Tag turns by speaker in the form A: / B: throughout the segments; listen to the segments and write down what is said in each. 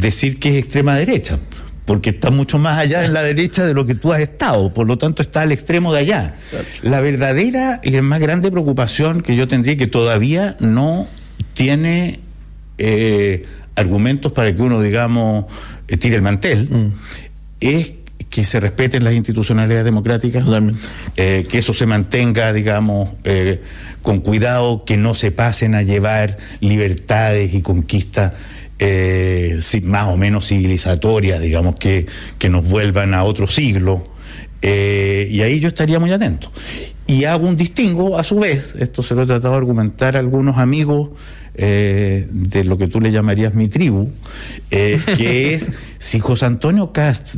A: decir que es extrema derecha, porque está mucho más allá en la derecha de lo que tú has estado, por lo tanto está al extremo de allá. Claro. La verdadera y la más grande preocupación que yo tendría, que todavía no tiene argumentos para que uno, digamos, tire el mantel, es que se respeten las institucionalidades democráticas, que eso se mantenga, digamos, con cuidado, que no se pasen a llevar libertades y conquistas más o menos civilizatorias, digamos, que nos vuelvan a otro siglo, y ahí yo estaría muy atento. Y hago un distingo, a su vez, esto se lo he tratado de argumentar a algunos amigos de lo que tú le llamarías mi tribu, que es si José Antonio Kast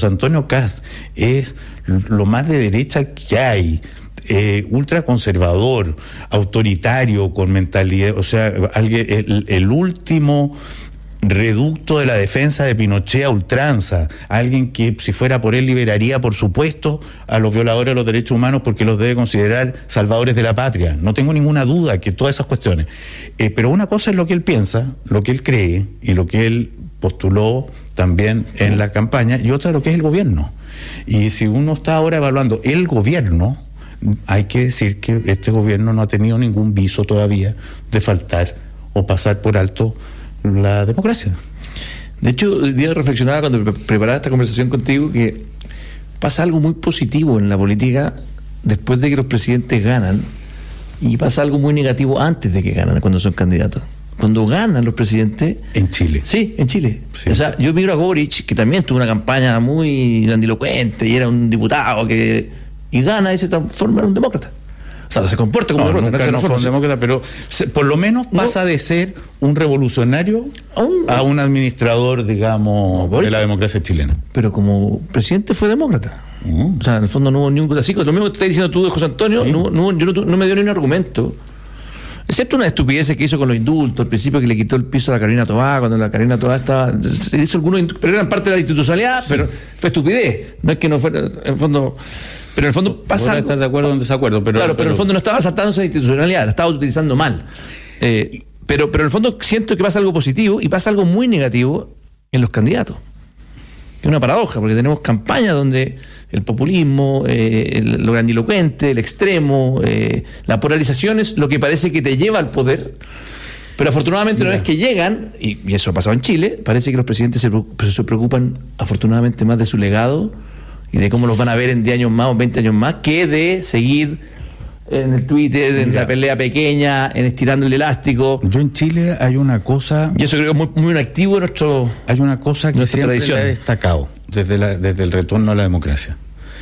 A: es lo más de derecha que hay, ultraconservador, autoritario, con mentalidad, o sea, el último reducto de la defensa de Pinochet a ultranza, alguien que si fuera por él liberaría, por supuesto, a los violadores de los derechos humanos, porque los debe considerar salvadores de la patria. No tengo ninguna duda que todas esas cuestiones, pero una cosa es lo que él piensa, lo que él cree y lo que él postuló también en la campaña, y otra lo que es el gobierno. Y si uno está ahora evaluando el gobierno, hay que decir que este gobierno no ha tenido ningún viso todavía de faltar o pasar por alto la democracia.
B: De hecho, el día reflexionaba cuando preparaba esta conversación contigo que pasa algo muy positivo en la política después de que los presidentes ganan, y pasa algo muy negativo antes de que ganan, cuando son candidatos. Cuando ganan los presidentes...
A: En Chile.
B: Sí, en Chile. Sí. O sea, yo miro a Boric, que también tuvo una campaña muy grandilocuente y era un diputado y gana y se transforma en un demócrata. O sea, se comporta como
A: demócrata. No fue un demócrata, pero por lo menos pasa de ser un revolucionario a un administrador, digamos, de la democracia chilena.
B: Pero como presidente fue demócrata. O sea, en el fondo no hubo ningún... Así, lo mismo que estás diciendo tú de José Antonio, no me dio ni un argumento. Excepto una estupidez que hizo con los indultos, al principio que le quitó el piso a la Carolina Toá, cuando la Carolina Toá se hizo algunos, pero eran parte de la institucionalidad, pero fue estupidez. No es que no fuera, en el fondo... Pero en el fondo pasa algo.
A: Estar de acuerdo o en desacuerdo, pero...
B: Claro, pero en el fondo no estaba saltándose la institucionalidad, la estaba utilizando mal. Pero en el fondo siento que pasa algo positivo y pasa algo muy negativo en los candidatos. Es una paradoja, porque tenemos campañas donde el populismo, lo grandilocuente, el extremo, la polarización es lo que parece que te lleva al poder. Pero afortunadamente una vez que llegan, y eso ha pasado en Chile, parece que los presidentes se preocupan afortunadamente más de su legado y de cómo los van a ver en 10 años más o 20 años más, que de seguir en el Twitter, en la pelea pequeña, en estirando el elástico.
A: Yo en Chile hay una cosa...
B: Y eso creo que es muy activo en nuestro...
A: Hay una cosa que siempre le he destacado desde el retorno a la democracia.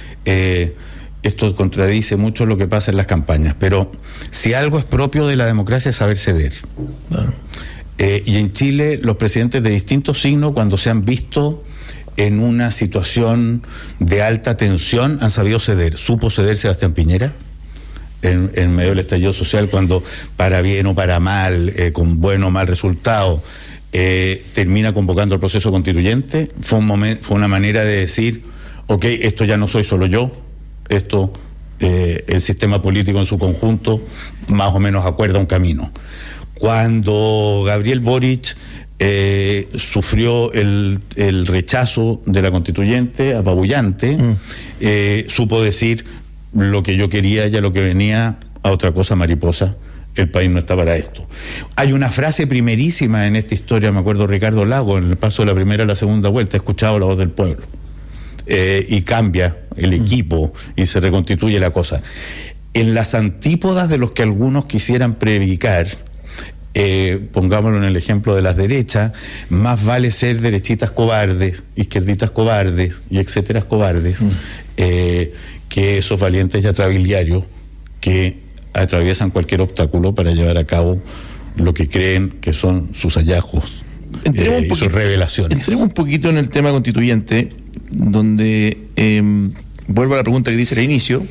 A: Esto contradice mucho lo que pasa en las campañas, pero si algo es propio de la democracia es saber ceder. Claro. Y en Chile los presidentes de distintos signos, cuando se han visto en una situación de alta tensión, han sabido ceder. Supo ceder Sebastián Piñera en medio del estallido social, cuando para bien o para mal, con buen o mal resultado, termina convocando el proceso constituyente. Fue una manera de decir, ok, esto ya no soy solo yo, esto, el sistema político en su conjunto más o menos acuerda un camino. Cuando Gabriel Boric sufrió el rechazo de la constituyente apabullante, supo decir lo que yo quería, ya lo que venía a otra cosa mariposa, el país no está para esto. Hay una frase primerísima en esta historia, me acuerdo Ricardo Lago, en el paso de la primera a la segunda vuelta, he escuchado la voz del pueblo, y cambia el equipo y se reconstituye la cosa. En las antípodas de los que algunos quisieran predicar, pongámoslo en el ejemplo de las derechas, más vale ser derechitas cobardes, izquierditas cobardes y etcétera cobardes, que esos valientes y atrabiliarios que atraviesan cualquier obstáculo para llevar a cabo lo que creen que son sus hallazgos y sus revelaciones.
B: Entremos un poquito en el tema constituyente, donde vuelvo a la pregunta que dice al inicio.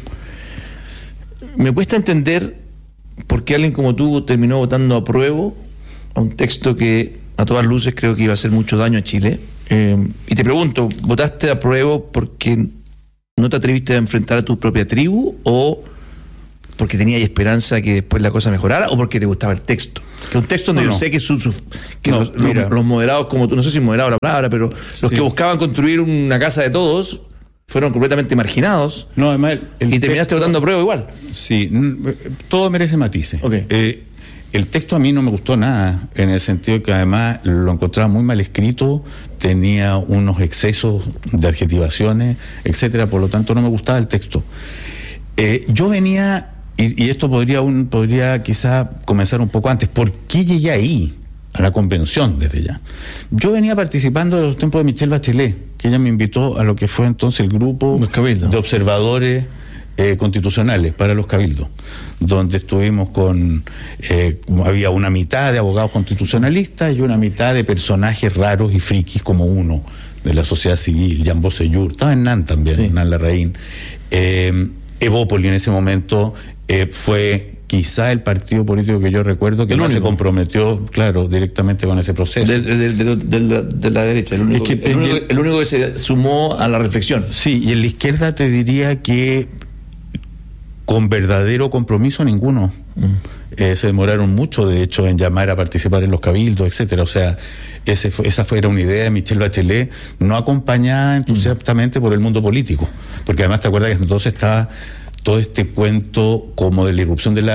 B: Me cuesta entender por qué alguien como tú terminó votando apruebo a un texto que a todas luces creo que iba a hacer mucho daño a Chile. Y te pregunto, ¿votaste apruebo porque no te atreviste a enfrentar a tu propia tribu o porque tenía esperanza que después la cosa mejorara o porque te gustaba el texto? Que un texto donde yo sé que, los moderados, como tú, no sé si moderado la palabra, pero los que buscaban construir una casa de todos fueron completamente marginados.
A: No, además
B: y terminaste votando a prueba igual.
A: Sí, todo merece matices.
B: Okay.
A: El texto a mí no me gustó nada, en el sentido que además lo encontraba muy mal escrito, tenía unos excesos de adjetivaciones, etcétera, por lo tanto no me gustaba el texto. Yo venía, y esto podría quizá comenzar un poco antes, ¿por qué llegué ahí? A la convención desde ya. Yo venía participando de los tiempos de Michelle Bachelet, que ella me invitó a lo que fue entonces el grupo de observadores constitucionales para los cabildos, donde estuvimos había una mitad de abogados constitucionalistas y una mitad de personajes raros y frikis como uno de la sociedad civil, Jean Bossellur, estaba en NAN también, sí. Nan Larraín. Evópoli en ese momento fue quizá el partido político que yo recuerdo que se comprometió, claro, directamente con ese proceso.
B: De la derecha, el único que se sumó a la reflexión.
A: Sí, y en la izquierda te diría que con verdadero compromiso ninguno. Se demoraron mucho, de hecho, en llamar a participar en los cabildos, etcétera. O sea, esa era una idea de Michelle Bachelet, no acompañada entusiastamente por el mundo político. Porque además te acuerdas que entonces estaba todo este cuento como de la irrupción de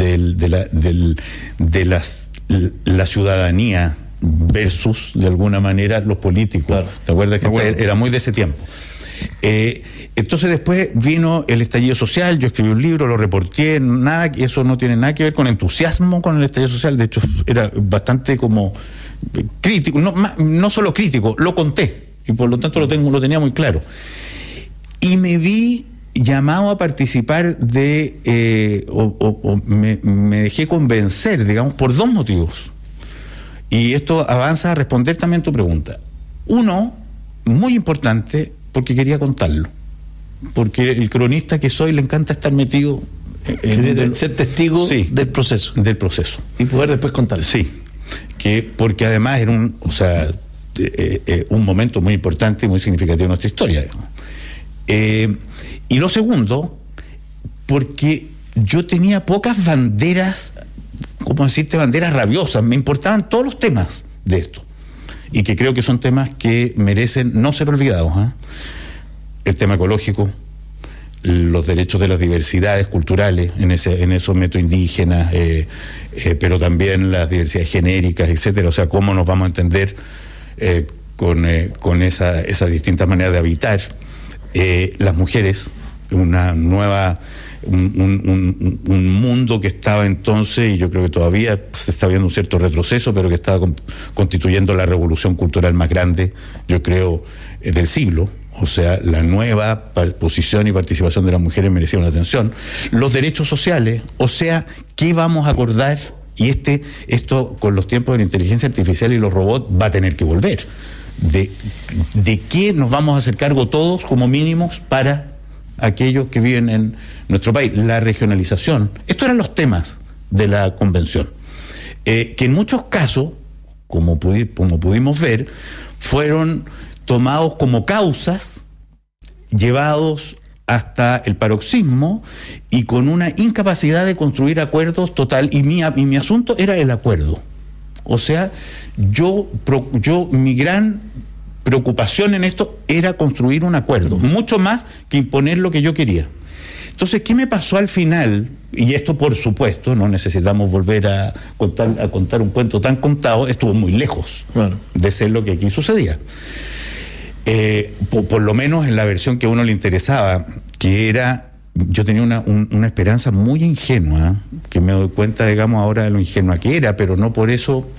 A: la ciudadanía versus, de alguna manera, los políticos. Claro. ¿Te acuerdas que era muy de ese tiempo? Entonces después vino el estallido social, yo escribí un libro, lo reporté, eso no tiene nada que ver con entusiasmo con el estallido social, de hecho era bastante como crítico, no solo crítico, lo conté y por lo tanto lo tenía muy claro. Y me vi llamado a participar me dejé convencer, digamos, por dos motivos. Y esto avanza a responder también tu pregunta. Uno, muy importante, porque quería contarlo. Porque el cronista que soy le encanta estar metido
B: ser testigo del proceso.
A: Del proceso.
B: Y poder después contarlo.
A: Sí. Porque además era un momento muy importante y muy significativo en nuestra historia, digamos. Y lo segundo, porque yo tenía pocas banderas, ¿cómo decirte? Banderas rabiosas. Me importaban todos los temas de esto. Y que creo que son temas que merecen no ser olvidados. El tema ecológico, los derechos de las diversidades culturales, en esos métodos indígenas, pero también las diversidades genéricas, etcétera. O sea, cómo nos vamos a entender con esas distintas maneras de habitar. Las mujeres, un mundo que estaba entonces, y yo creo que todavía se está viendo un cierto retroceso, pero que estaba constituyendo la revolución cultural más grande, yo creo, del siglo. O sea, la nueva posición y participación de las mujeres merecía una atención. Los derechos sociales, o sea, ¿qué vamos a acordar? Y esto con los tiempos de la inteligencia artificial y los robots va a tener que volver. ¿De qué nos vamos a hacer cargo todos como mínimos para aquellos que viven en nuestro país? La regionalización. Estos eran los temas de la convención, que en muchos casos, como pudimos ver, fueron tomados como causas, llevados hasta el paroxismo y con una incapacidad de construir acuerdos total. Y mi asunto era el acuerdo. O sea, mi gran preocupación en esto era construir un acuerdo, mucho más que imponer lo que yo quería. Entonces, ¿qué me pasó al final? Y esto, por supuesto, no necesitamos volver a contar un cuento tan contado, estuvo muy lejos de ser lo que aquí sucedía. Por lo menos en la versión que a uno le interesaba, que era, yo tenía una esperanza muy ingenua, que me doy cuenta, digamos, ahora de lo ingenua que era, pero no por eso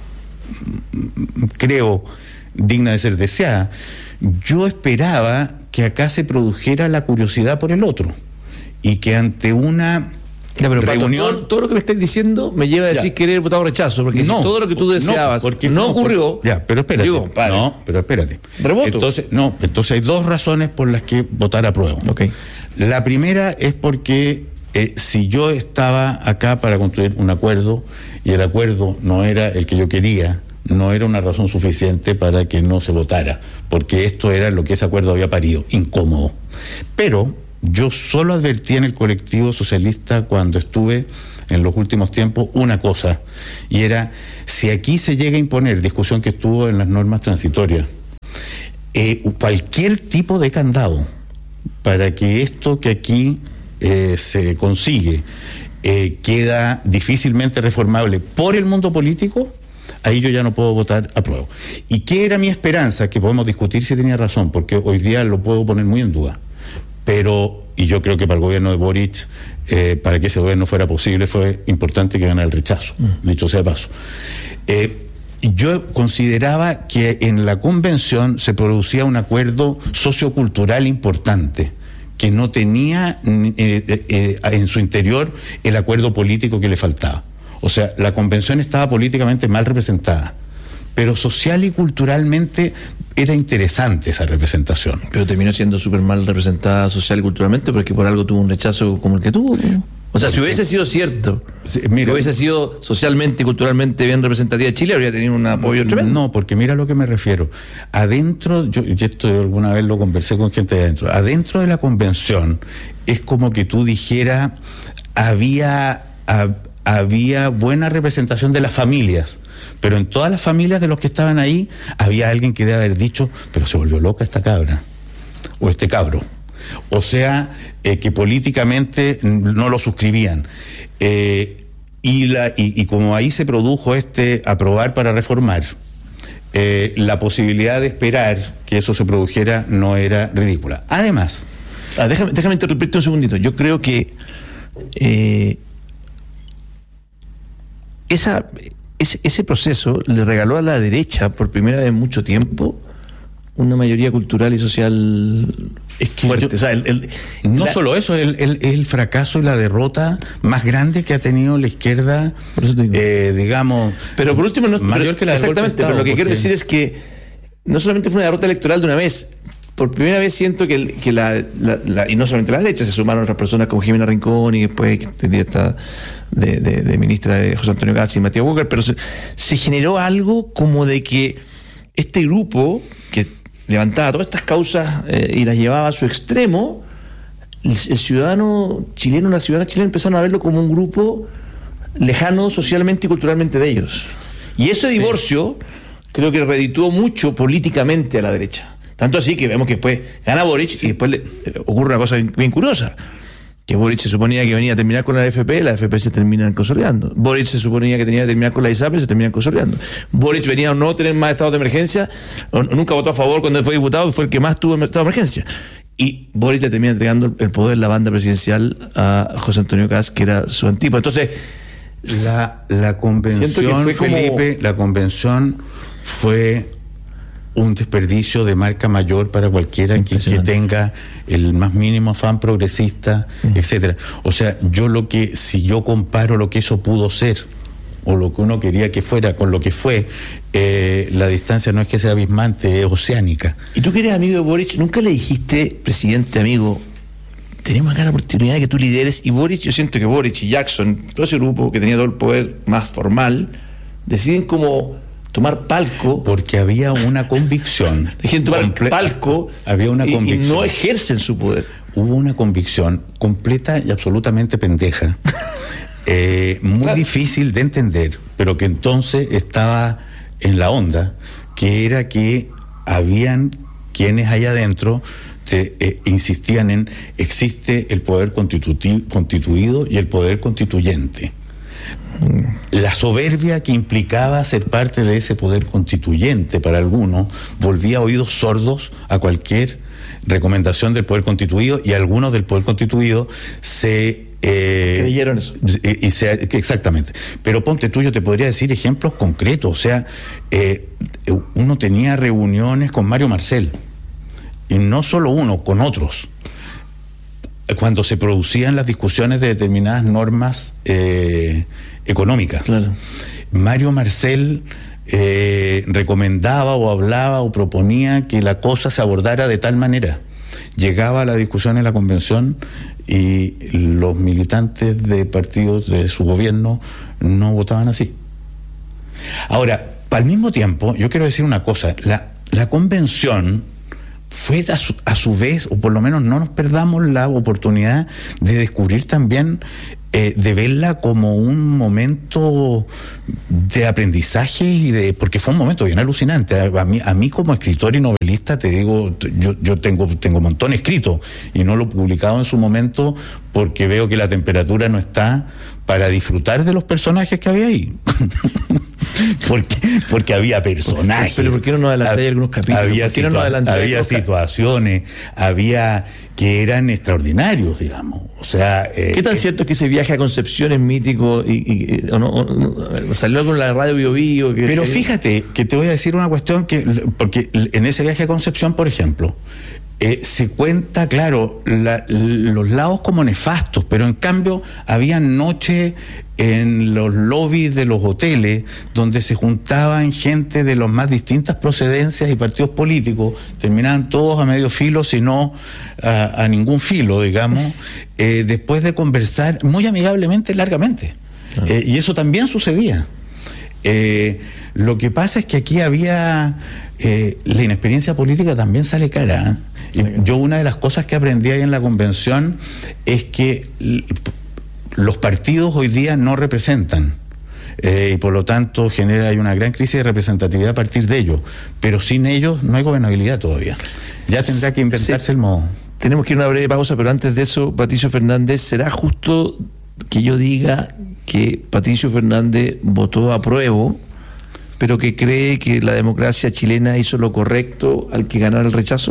A: creo digna de ser deseada. Yo esperaba que acá se produjera la curiosidad por el otro y que ante una reunión...
B: todo lo que me estás diciendo me lleva a decir querer votar rechazo, porque si todo lo que tú deseabas no ocurrió...
A: pero espérate. Pero espérate. Entonces hay dos razones por las que votar apruebo.
B: Okay.
A: La primera es porque si yo estaba acá para construir un acuerdo y el acuerdo no era el que yo quería, no era una razón suficiente para que no se votara, porque esto era lo que ese acuerdo había parido, incómodo. Pero Yo solo advertí en el colectivo socialista cuando estuve en los últimos tiempos una cosa, y era, si aquí se llega a imponer, discusión que estuvo en las normas transitorias, cualquier tipo de candado para que esto que aquí se consigue queda difícilmente reformable por el mundo político, ahí yo ya no puedo votar a prueba. ¿Y qué era mi esperanza? Que podemos discutir si tenía razón, porque hoy día lo puedo poner muy en duda. Pero, y yo creo que para el gobierno de Boric, para que ese gobierno fuera posible, fue importante que ganara el rechazo, dicho sea de paso. Yo consideraba que en la convención se producía un acuerdo sociocultural importante, que no tenía en su interior el acuerdo político que le faltaba. O sea, la convención estaba políticamente mal representada, pero social y culturalmente era interesante esa representación.
B: Pero terminó siendo súper mal representada social y culturalmente porque por algo tuvo un rechazo como el que tuvo, ¿no? O sea, si hubiese sido cierto, que hubiese sido socialmente y culturalmente bien representativa de Chile, habría tenido un apoyo tremendo.
A: No, porque mira a lo que me refiero. Adentro, yo esto alguna vez lo conversé con gente de adentro de la convención, es como que tú dijeras, había buena representación de las familias, pero en todas las familias de los que estaban ahí, había alguien que debe haber dicho, pero se volvió loca esta cabra, o este cabro. O sea, que políticamente no lo suscribían. Y como ahí se produjo aprobar para reformar, la posibilidad de esperar que eso se produjera no era ridícula. Además...
B: Déjame interrumpirte un segundito. Yo creo que ese proceso le regaló a la derecha, por primera vez en mucho tiempo, una mayoría cultural y social fuerte.
A: Solo eso, el fracaso y la derrota más grande que ha tenido la izquierda, digamos.
B: Pero por último,
A: mayor que la del golpe de Estado,
B: pero lo que quiero decir es que no solamente fue una derrota electoral de una vez. Por primera vez siento que y no solamente la derecha, se sumaron otras personas como Jimena Rincón y después directa de ministra de José Antonio Caz y Matías Walker, pero se generó algo como de que este grupo que levantaba todas estas causas y las llevaba a su extremo, el ciudadano chileno, la ciudadana chilena empezaron a verlo como un grupo lejano socialmente y culturalmente de ellos. Y ese divorcio creo que redituó mucho políticamente a la derecha. Tanto así que vemos que después gana Boric y después ocurre una cosa bien curiosa, que Boric se suponía que venía a terminar con la AFP se terminan consolidando. Boric se suponía que tenía que terminar con la ISAPRE, se terminan consolidando. Boric venía a no tener más estados de emergencia, nunca votó a favor cuando fue diputado, fue el que más tuvo estado de emergencia. Y Boric le termina entregando el poder, la banda presidencial, a José Antonio Caz, que era su antípoda. Entonces,
A: la convención, Felipe, la convención fue un desperdicio de marca mayor para cualquiera que tenga el más mínimo afán progresista, etcétera. O sea, si yo comparo lo que eso pudo ser o lo que uno quería que fuera con lo que fue, la distancia no es que sea abismante, es oceánica.
B: ¿Y tú que eres amigo de Boric, nunca le dijiste, presidente amigo, tenemos acá la oportunidad de que tú lideres? Y Boric, yo siento que Boric y Jackson, todo ese grupo que tenía todo el poder más formal, deciden como tomar palco,
A: porque había una convicción.
B: Dejen tomar palco,
A: había una convicción.
B: Y no ejercen su poder.
A: Hubo una convicción completa y absolutamente pendeja, muy difícil de entender, pero que entonces estaba en la onda, que era que habían quienes allá adentro insistían en existe el poder constituido y el poder constituyente. La soberbia que implicaba ser parte de ese poder constituyente para algunos volvía oídos sordos a cualquier recomendación del poder constituido, y algunos del poder constituido
B: creyeron eso.
A: Exactamente. Pero ponte tú, yo te podría decir ejemplos concretos. O sea, uno tenía reuniones con Mario Marcel, y no solo uno, con otros, cuando se producían las discusiones de determinadas normas económicas.
B: Claro.
A: Mario Marcel recomendaba o hablaba o proponía que la cosa se abordara de tal manera. Llegaba a la discusión en la convención y los militantes de partidos de su gobierno no votaban así. Ahora, al mismo tiempo, yo quiero decir una cosa, la convención fue a su vez, o por lo menos no nos perdamos la oportunidad de descubrir también, de verla como un momento de aprendizaje porque fue un momento bien alucinante. A mí como escritor y novelista, te digo, yo tengo un montón escrito y no lo he publicado en su momento porque veo que la temperatura no está para disfrutar de los personajes que había ahí. porque había personajes.
B: Pero ¿por qué no nos adelantáis algunos capítulos?
A: Había situaciones, que eran extraordinarios, digamos. O sea,
B: ¿qué tan cierto es que ese viaje a Concepción es mítico o no, salió algo en la radio Bio Bio?
A: Pero fíjate que te voy a decir una cuestión porque en ese viaje a Concepción, por ejemplo, se cuenta, claro, los lados como nefastos, pero en cambio había noches en los lobbies de los hoteles donde se juntaban gente de las más distintas procedencias y partidos políticos, terminaban todos a medio filo, si no a ningún filo, digamos, después de conversar muy amigablemente, largamente. Y eso también sucedía. Lo que pasa es que aquí había... la inexperiencia política también sale cara, ¿eh? Y yo una de las cosas que aprendí ahí en la convención es que los partidos hoy día no representan, y por lo tanto hay una gran crisis de representatividad a partir de ellos, pero sin ellos no hay gobernabilidad todavía. Ya tendrá que inventarse el modo.
B: Tenemos que ir a una breve pausa, pero antes de eso, Patricio Fernández, ¿será justo que yo diga que Patricio Fernández votó apruebo, pero que cree que la democracia chilena hizo lo correcto al que ganara el rechazo?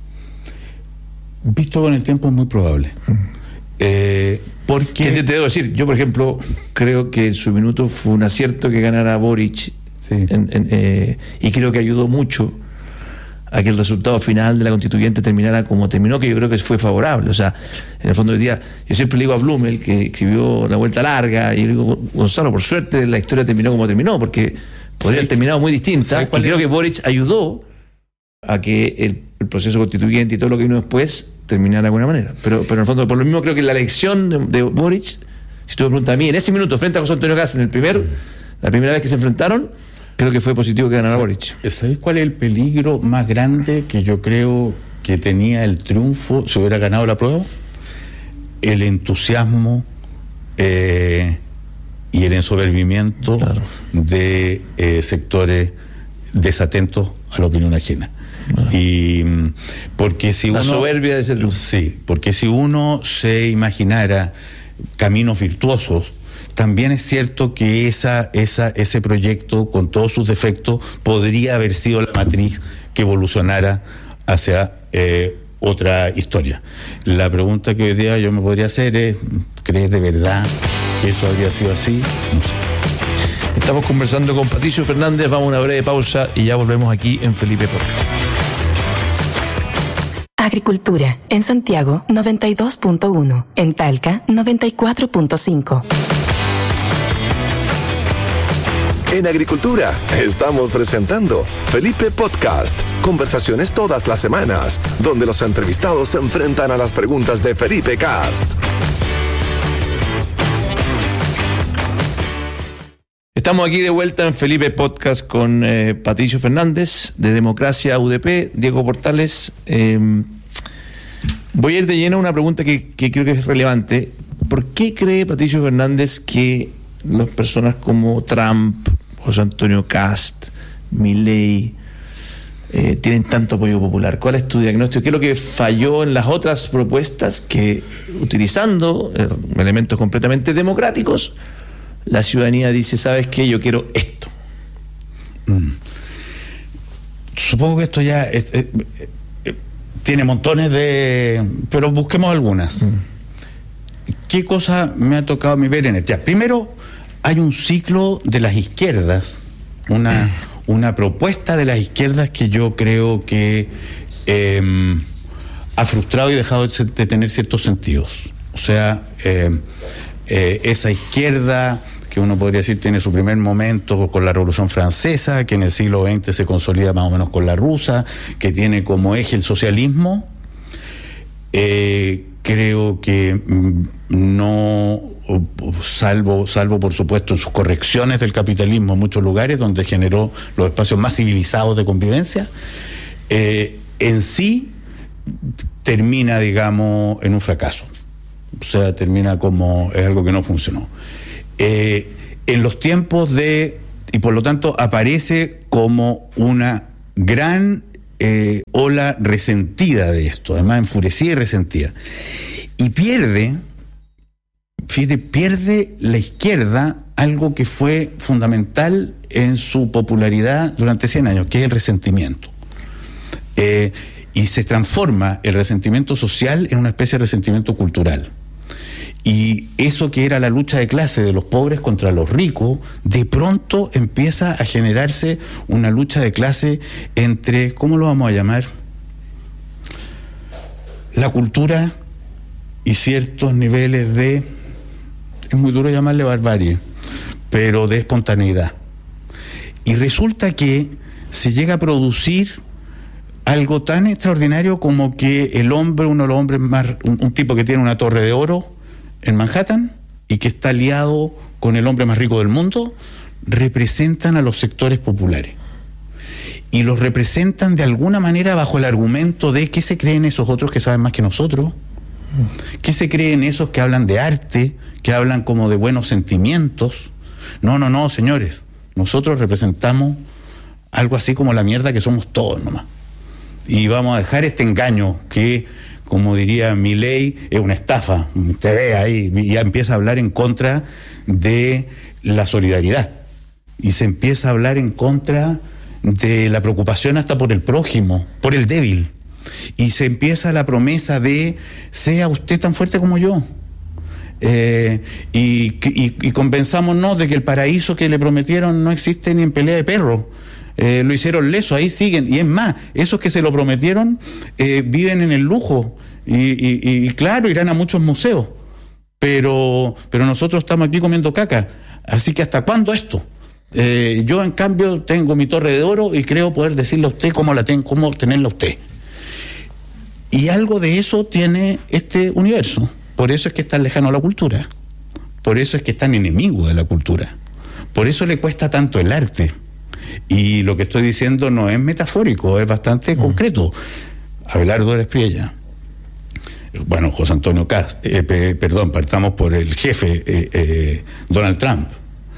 A: Visto con el tiempo es muy probable. Porque...
B: Te debo decir, yo por ejemplo creo que en su minuto fue un acierto que ganara Boric,
A: sí.
B: Y creo que ayudó mucho a que el resultado final de la constituyente terminara como terminó, que yo creo que fue favorable. O sea, en el fondo del día, yo siempre le digo a Blumel, que escribió La Vuelta Larga, y le digo, Gonzalo, por suerte la historia terminó como terminó, porque podría haber terminado muy distinta, y creo que Boric ayudó a que el proceso constituyente y todo lo que vino después terminara de alguna manera. Pero en el fondo, por lo mismo, creo que la elección de Boric, si tú me preguntas a mí, en ese minuto frente a José Antonio Kast, la primera vez que se enfrentaron, creo que fue positivo que ganara Boric.
A: ¿Sabéis cuál es el peligro más grande que yo creo que tenía el triunfo si hubiera ganado la prueba? El entusiasmo y el ensoberbimiento, claro, de sectores desatentos a la opinión ajena. Claro. Y porque si
B: la soberbia de ese triunfo.
A: Sí, porque si uno se imaginara caminos virtuosos, también es cierto que ese proyecto, con todos sus defectos, podría haber sido la matriz que evolucionara hacia otra historia. La pregunta que hoy día yo me podría hacer es, ¿crees de verdad que eso habría sido así? No sé.
B: Estamos conversando con Patricio Fernández, vamos a una breve pausa y ya volvemos aquí en Felipe Podcast.
C: Agricultura, en Santiago 92.1, en Talca 94.5.
D: En Agricultura estamos presentando Felipe Podcast, conversaciones todas las semanas, donde los entrevistados se enfrentan a las preguntas de Felipe Cast.
B: Estamos aquí de vuelta en Felipe Podcast con Patricio Fernández de Democracia UDP, Diego Portales. Voy a ir de lleno a una pregunta que creo que es relevante. ¿Por qué cree Patricio Fernández que las personas como Trump, José Antonio Kast, Milei tienen tanto apoyo popular? ¿Cuál es tu diagnóstico? ¿Qué es lo que falló en las otras propuestas que, utilizando elementos completamente democráticos, la ciudadanía dice, ¿sabes qué? Yo quiero esto?
A: Supongo que esto ya tiene montones de... pero busquemos algunas. ¿Qué cosa me ha tocado a mí ver en esto? Primero, hay un ciclo de las izquierdas, una propuesta de las izquierdas que yo creo que ha frustrado y dejado de tener ciertos sentidos. O sea, esa izquierda que uno podría decir tiene su primer momento con la Revolución Francesa, que en el siglo XX se consolida más o menos con la rusa, que tiene como eje el socialismo. Creo que no, salvo por supuesto en sus correcciones del capitalismo en muchos lugares, donde generó los espacios más civilizados de convivencia, en sí termina, digamos, en un fracaso. O sea, termina como es algo que no funcionó. En los tiempos y por lo tanto aparece como una gran ola resentida de esto, además enfurecida y resentida. Y pierde la izquierda algo que fue fundamental en su popularidad durante 100 años, que es el resentimiento. Y se transforma el resentimiento social en una especie de resentimiento cultural. Y eso que era la lucha de clase de los pobres contra los ricos, de pronto empieza a generarse una lucha de clase entre, ¿cómo lo vamos a llamar? La cultura y ciertos niveles de, es muy duro llamarle barbarie, pero de espontaneidad. Y resulta que se llega a producir algo tan extraordinario como que el hombre, uno de los hombres más, un tipo que tiene una torre de oro en Manhattan y que está aliado con el hombre más rico del mundo, representan a los sectores populares. Y los representan de alguna manera bajo el argumento de ¿qué se creen esos otros que saben más que nosotros? ¿Qué se creen esos que hablan de arte, que hablan como de buenos sentimientos? No, señores, nosotros representamos algo así como la mierda que somos todos nomás. Y vamos a dejar este engaño que, como diría Milei, es una estafa. Usted ve ahí, y ya empieza a hablar en contra de la solidaridad. Y se empieza a hablar en contra de la preocupación hasta por el prójimo, por el débil. Y se empieza la promesa de, sea usted tan fuerte como yo. Y convenzámonos de que el paraíso que le prometieron no existe ni en pelea de perro. Lo hicieron leso, ahí siguen. Y es más, esos que se lo prometieron viven en el lujo. Y claro, irán a muchos museos. Pero nosotros estamos aquí comiendo caca. Así que ¿hasta cuándo esto? Yo, en cambio, tengo mi torre de oro y creo poder decirle a usted cómo tenerla usted. Y algo de eso tiene este universo. Por eso es que es tan lejano a la cultura. Por eso es que es tan enemigo de la cultura. Por eso le cuesta tanto el arte. Y lo que estoy diciendo no es metafórico, es bastante concreto. Abelardo Espriella, bueno, José Antonio Cast, partamos por el jefe, Donald Trump,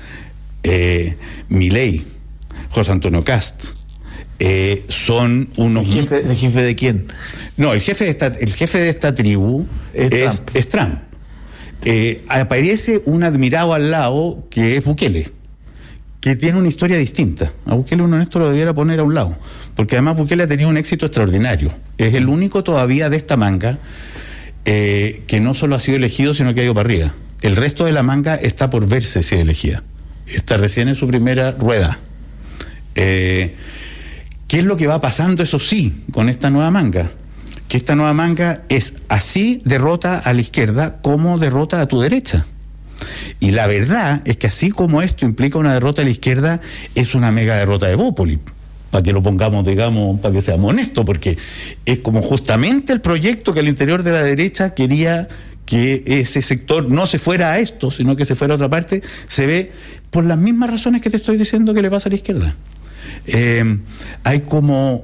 A: Milei, José Antonio Cast, son unos...
B: ¿El jefe de quién?
A: No, el jefe de esta tribu es Trump. Aparece un admirado al lado que es Bukele, que tiene una historia distinta. A Bukele uno en esto lo debiera poner a un lado, porque además Bukele ha tenido un éxito extraordinario. Es el único todavía de esta manga que no solo ha sido elegido, sino que ha ido para arriba. El resto de la manga está por verse si es elegida. Está recién en su primera rueda. ¿Qué es lo que va pasando, eso sí, con esta nueva manga? Que esta nueva manga es así derrota a la izquierda como derrota a tu derecha. Y la verdad es que así como esto implica una derrota a la izquierda, es una mega derrota de Evópolis, para que lo pongamos, digamos, para que seamos honestos, porque es como justamente el proyecto que al interior de la derecha quería que ese sector no se fuera a esto, sino que se fuera a otra parte, se ve por las mismas razones que te estoy diciendo que le pasa a la izquierda. Hay como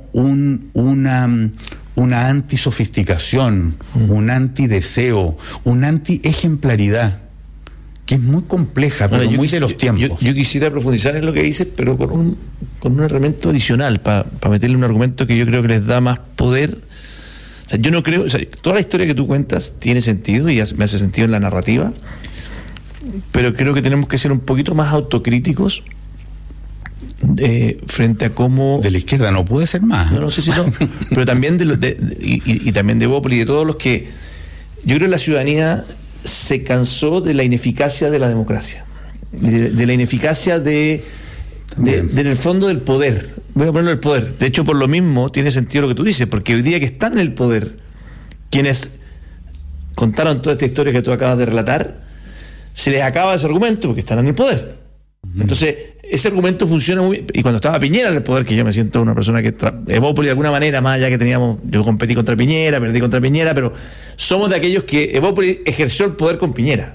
A: una antisofisticación, un antideseo, una anti-ejemplaridad, que es muy compleja, pero muy de los tiempos.
B: Yo quisiera profundizar en lo que dices, pero con un elemento adicional, para meterle un argumento que yo creo que les da más poder. O sea, yo no creo, toda la historia que tú cuentas tiene sentido y me hace sentido en la narrativa, pero creo que tenemos que ser un poquito más autocríticos frente a cómo...
A: De la izquierda no puede ser más.
B: No sé si no, pero también y también de Evópolis y de todos los que... Yo creo que la ciudadanía se cansó de la ineficacia de la democracia, de la ineficacia del fondo del poder. Voy a ponerlo el poder. De hecho, por lo mismo tiene sentido lo que tú dices, porque hoy día que están en el poder, quienes contaron toda esta historia que tú acabas de relatar, se les acaba ese argumento porque están en el poder. Entonces, ese argumento funciona muy bien. Y cuando estaba Piñera en el poder, que yo me siento una persona que Evópolis de alguna manera, más allá que teníamos, yo competí contra Piñera, perdí contra Piñera, pero somos de aquellos que Evópolis ejerció el poder con Piñera.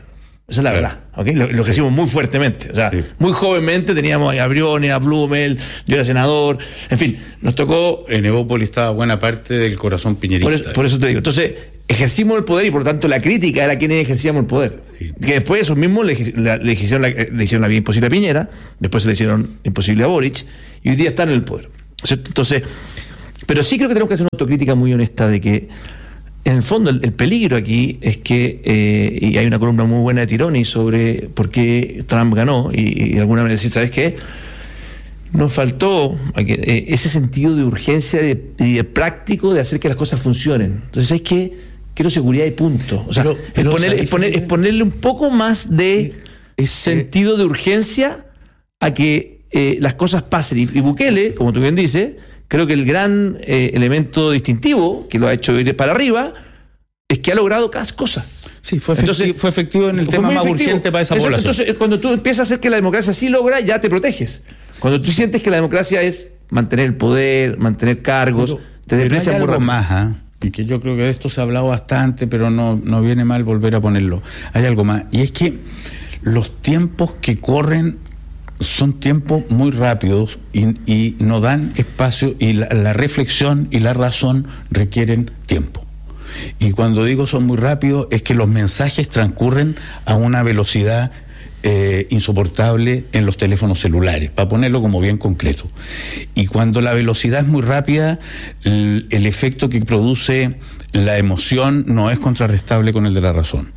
B: Esa es la verdad, ¿okay? Lo que hicimos muy fuertemente. O sea, muy jovenmente teníamos a Briones, a Blumel, yo era senador, en fin, nos tocó...
A: En Evópolis estaba buena parte del corazón piñerista.
B: Por eso te digo. Entonces, ejercimos el poder y por lo tanto la crítica era quienes ejercíamos el poder. Sí. Que después esos mismos le hicieron la vida imposible a Piñera, después se le hicieron imposible a Boric, y hoy día están en el poder, ¿cierto? Entonces, pero sí creo que tenemos que hacer una autocrítica muy honesta de que en el fondo el peligro aquí es que, y hay una columna muy buena de Tironi sobre por qué Trump ganó, y de alguna manera decir, ¿sabes qué? Nos faltó ese sentido de urgencia y de práctico de hacer que las cosas funcionen. Entonces, ¿sabes qué? Quiero seguridad y punto. O sea, es ponerle un poco más de sentido de urgencia a que las cosas pasen. Y Bukele, como tú bien dices, creo que el gran elemento distintivo que lo ha hecho ir para arriba es que ha logrado cada cosas.
A: Sí, fue efectivo en el tema más urgente para esa población.
B: Entonces, cuando tú empiezas a hacer que la democracia sí logra, ya te proteges. Cuando tú sientes que la democracia es mantener el poder, mantener cargos, te deprecias muy rápido.
A: Más, y que yo creo que de esto se ha hablado bastante, pero no viene mal volver a ponerlo. Hay algo más, y es que los tiempos que corren son tiempos muy rápidos y no dan espacio, y la reflexión y la razón requieren tiempo. Y cuando digo son muy rápidos, es que los mensajes transcurren a una velocidad insoportable en los teléfonos celulares, para ponerlo como bien concreto. Y cuando la velocidad es muy rápida, el efecto que produce la emoción no es contrarrestable con el de la razón.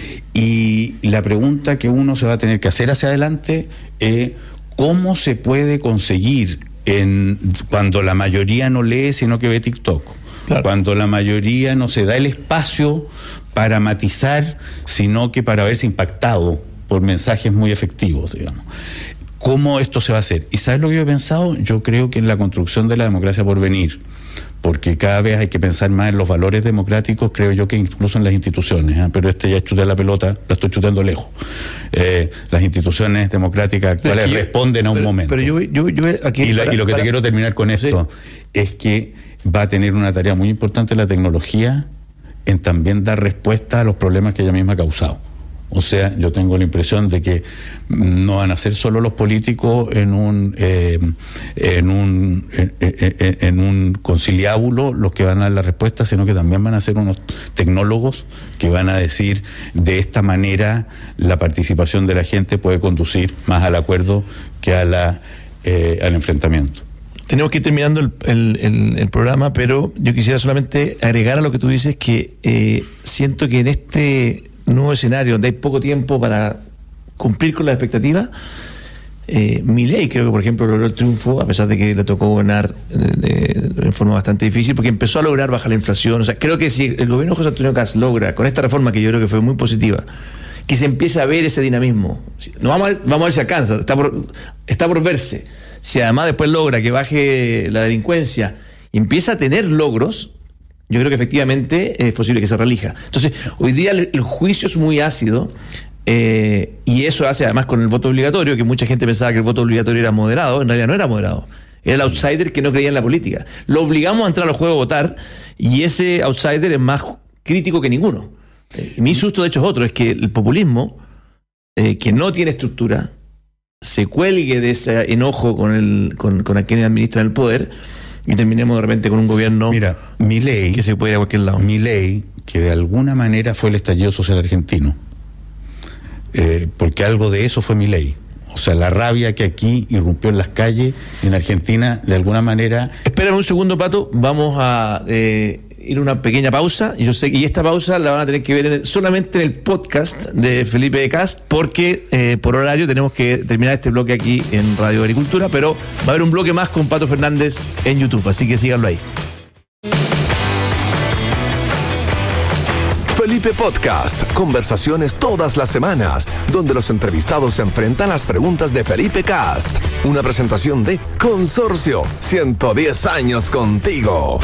A: Y la pregunta que uno se va a tener que hacer hacia adelante es ¿cómo se puede conseguir cuando la mayoría no lee sino que ve TikTok? Claro. Cuando la mayoría no se da el espacio para matizar, sino que para verse impactado por mensajes muy efectivos, digamos. ¿Cómo esto se va a hacer? ¿Y sabes lo que yo he pensado? Yo creo que en la construcción de la democracia por venir, porque cada vez hay que pensar más en los valores democráticos, creo yo que incluso en las instituciones, pero ya chuté la pelota, la estoy chutando lejos. Las instituciones democráticas actuales responden a un momento.
B: Pero yo aquí...
A: Y lo que te quiero terminar con esto es que va a tener una tarea muy importante la tecnología en también dar respuesta a los problemas que ella misma ha causado. O sea, yo tengo la impresión de que no van a ser solo los políticos en un conciliábulo los que van a dar la respuesta, sino que también van a ser unos tecnólogos que van a decir de esta manera la participación de la gente puede conducir más al acuerdo que al enfrentamiento.
B: Tenemos que ir terminando el programa, pero yo quisiera solamente agregar a lo que tú dices que siento que en este nuevo escenario donde hay poco tiempo para cumplir con las expectativas, Milei creo que por ejemplo logró el triunfo a pesar de que le tocó gobernar en forma bastante difícil, porque empezó a lograr bajar la inflación. O sea, creo que si el gobierno de José Antonio Kast logra con esta reforma, que yo creo que fue muy positiva, que se empiece a ver ese dinamismo, no vamos a ver si alcanza, está por verse. Si además después logra que baje la delincuencia y empieza a tener logros, yo creo que efectivamente es posible que se relija. Entonces, hoy día el juicio es muy ácido, y eso hace además con el voto obligatorio, que mucha gente pensaba que el voto obligatorio era moderado. En realidad no era moderado. Era el outsider que no creía en la política. Lo obligamos a entrar al juego a votar, y ese outsider es más crítico que ninguno. Mi susto, de hecho, es otro, es que el populismo, que no tiene estructura, se cuelgue de ese enojo con a quienes administran el poder, y terminemos de repente con un gobierno
A: Milei,
B: que se puede ir a cualquier lado.
A: Milei, que de alguna manera fue el estallido social argentino, porque algo de eso fue Milei. O sea, la rabia que aquí irrumpió en las calles, en Argentina, de alguna manera...
B: Espérame un segundo, Pato, vamos a ir a una pequeña pausa. Yo sé que esta pausa la van a tener que ver solamente en el podcast de Felipe Kast, porque por horario tenemos que terminar este bloque aquí en Radio Agricultura, pero va a haber un bloque más con Pato Fernández en YouTube, así que síganlo ahí.
D: Felipe Podcast, conversaciones todas las semanas, donde los entrevistados se enfrentan a las preguntas de Felipe Kast. Una presentación de Consorcio, 110 años contigo.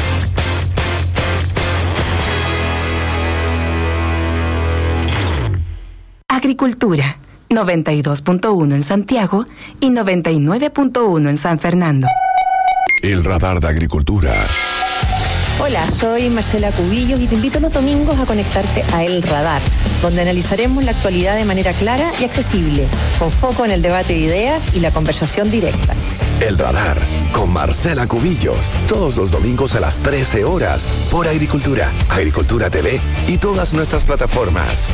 C: Agricultura, 92.1 en Santiago y 99.1 en San Fernando.
D: El radar de Agricultura
E: Hola, soy Marcela Cubillos y te invito los domingos a conectarte a El Radar, donde analizaremos la actualidad de manera clara y accesible, con foco en el debate de ideas y la conversación directa.
D: El Radar, con Marcela Cubillos, todos los domingos a las 13 horas, por Agricultura, Agricultura TV y todas nuestras plataformas.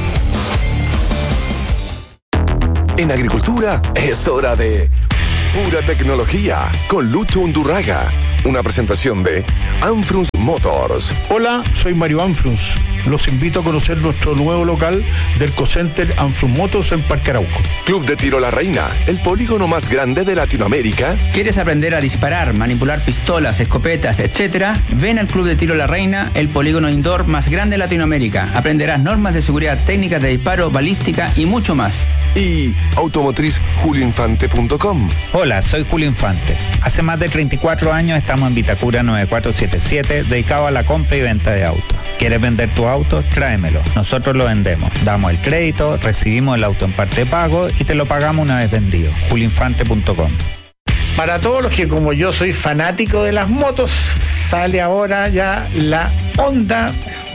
D: En Agricultura es hora de Pura Tecnología, con Lucho Undurraga. Una presentación de Anfrunz Motors.
F: Hola, soy Mario Anfrunz. Los invito a conocer nuestro nuevo local del Cocenter Anfrunz Motors en Parque Arauco.
D: Club de Tiro La Reina, el polígono más grande de Latinoamérica.
G: ¿Quieres aprender a disparar, manipular pistolas, escopetas, etcétera? Ven al Club de Tiro La Reina, el polígono indoor más grande de Latinoamérica. Aprenderás normas de seguridad, técnicas de disparo, balística y mucho más.
D: Y automotrizjulioinfante.com.
H: Hola, soy Julio Infante. Hace más de 34 años estamos en Vitacura 9477, dedicado a la compra y venta de autos. ¿Quieres vender tu auto? Tráemelo. Nosotros lo vendemos. Damos el crédito, recibimos el auto en parte de pago y te lo pagamos una vez vendido. julioinfante.com.
F: Para todos los que como yo soy fanático de las motos, sale ahora ya la Honda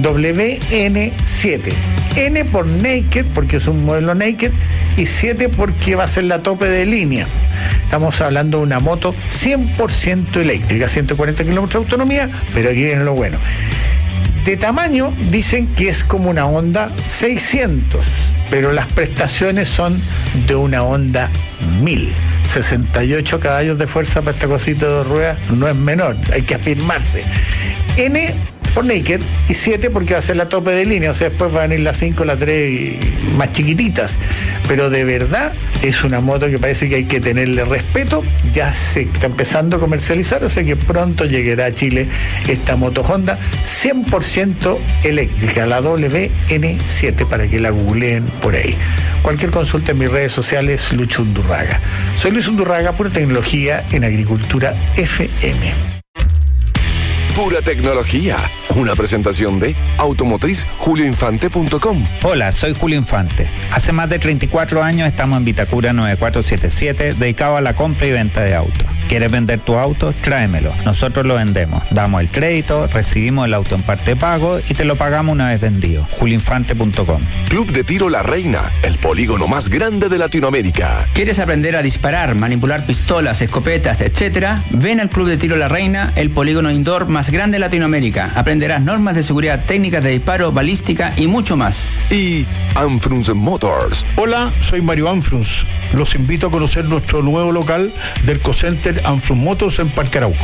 F: WN7. N por Naked, porque es un modelo Naked, y 7 porque va a ser la tope de línea. Estamos hablando de una moto 100% eléctrica, 140 kilómetros de autonomía, pero aquí viene lo bueno. De tamaño dicen que es como una Honda 600, pero las prestaciones son de una Honda 1000. 68 caballos de fuerza para esta cosita de dos ruedas no es menor, hay que afirmarse. N por Naked y 7 porque va a ser la tope de línea, o sea, después van a venir las 5, las 3 y más chiquititas, pero de verdad es una moto que parece que hay que tenerle respeto. Ya se está empezando a comercializar, o sea que pronto llegará a Chile esta moto Honda 100% eléctrica, la WN7, para que la googleen por ahí. Cualquier consulta en mis redes sociales, Lucho Undurraga. Soy Luis Undurraga, Pura Tecnología en Agricultura FM.
D: Pura Tecnología, una presentación de automotrizjulioinfante.com.
H: Hola, soy Julio Infante. Hace más de 34 años estamos en Vitacura 9477, dedicado a la compra y venta de autos. ¿Quieres vender tu auto? Tráemelo. Nosotros lo vendemos. Damos el crédito, recibimos el auto en parte de pago y te lo pagamos una vez vendido. julioinfante.com.
D: Club de Tiro La Reina, el polígono más grande de Latinoamérica.
G: ¿Quieres aprender a disparar, manipular pistolas, escopetas, etcétera? Ven al Club de Tiro La Reina, el polígono indoor más grande de Latinoamérica. Aprenderás normas de seguridad, técnicas de disparo, balística y mucho más.
D: Y Anfrunz Motors.
F: Hola, soy Mario Anfrunz. Los invito a conocer nuestro nuevo local del Cocenter Anfrunz Motors en Parque Arauco.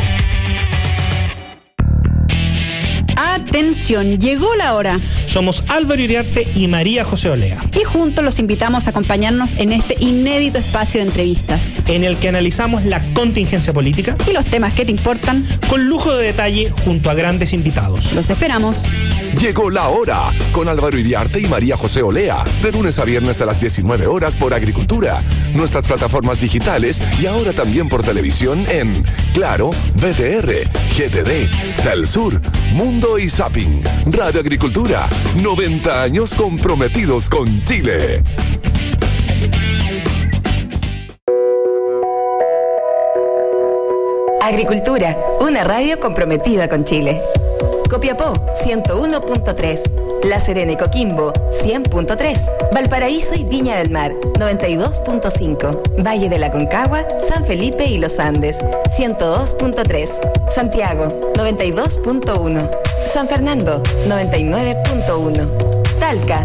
I: Atención, llegó la hora.
J: Somos Álvaro Iriarte y María José Olea.
I: Y juntos los invitamos a acompañarnos en este inédito espacio de entrevistas,
J: en el que analizamos la contingencia política
I: y los temas que te importan,
J: con lujo de detalle junto a grandes invitados.
I: Los esperamos.
D: Llegó la hora con Álvaro Iriarte y María José Olea, de lunes a viernes a las 19 horas por Agricultura, nuestras plataformas digitales y ahora también por televisión en Claro, BTR, GTD, Telsur, Mundo y Zapping. Radio Agricultura, 90 años comprometidos con Chile.
C: Agricultura, una radio comprometida con Chile. Copiapó, 101.3. La Serena y Coquimbo, 100.3. Valparaíso y Viña del Mar, 92.5. Valle de la Concagua, San Felipe y Los Andes, 102.3. Santiago, 92.1. San Fernando, 99.1. Talca,